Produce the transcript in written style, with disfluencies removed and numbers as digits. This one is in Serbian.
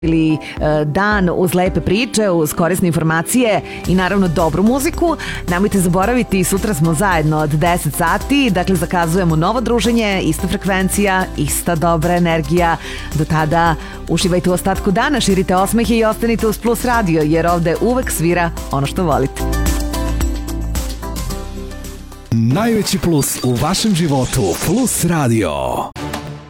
ili dan uz lepe priče, uz korisne informacije i naravno dobru muziku. Nemojte zaboraviti, sutra smo zajedno od 10 sati, dakle zakazujemo novo druženje, ista frekvencija, ista dobra energija. Do tada uživajte u ostatku dana, širite osmehe i ostanite uz Plus Radio, jer ovde uvek svira ono što volite. Najveći plus u vašem životu. Plus Radio.